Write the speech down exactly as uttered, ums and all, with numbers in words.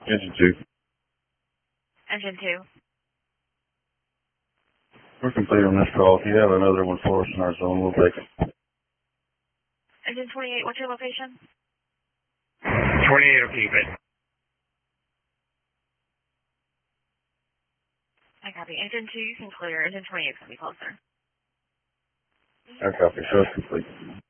Engine two. Engine two. We're complete on this call. If you have another one for us in our zone, we'll take it. Engine twenty-eight, what's your location? twenty-eight, okay, good. I copy. Engine two, you can clear. Engine twenty-eight is going to be closer. I copy. So it's complete.